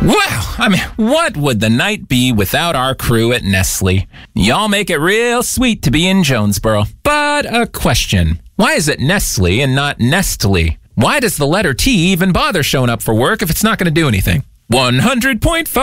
Wow, I mean, what would the night be without our crew at Nestle? Y'all make it real sweet to be in Jonesboro. But a question. Why is it Nestle and not Nestle? Why does the letter T even bother showing up for work if it's not going to do anything? 100.5